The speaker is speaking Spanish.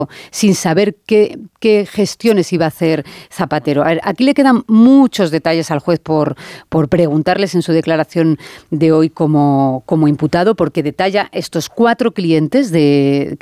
sin saber qué gestiones iba a hacer Zapatero. A ver, aquí le quedan muchos detalles al juez por preguntarles en su declaración de hoy como imputado, porque detalla estos 4 clientes